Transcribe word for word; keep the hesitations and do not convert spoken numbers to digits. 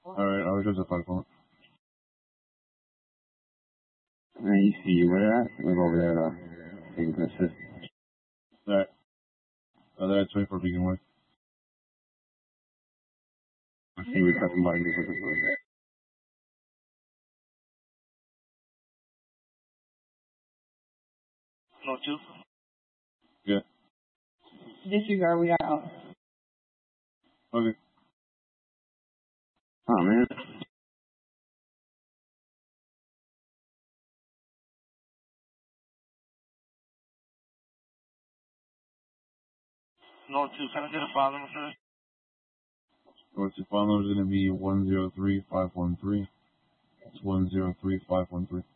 Alright, I was just a five point. Man, you see where they're at? Live over there, uh, taking the assist. That. Oh, they're at twenty-four begin with. I see we got somebody who's looking for that. No two? Yeah. Disregard, we got out. Okay. Oh, man. No two. Can I get a file number, sir? What's your file number is going to be one zero three five one three. It's one zero three five one three.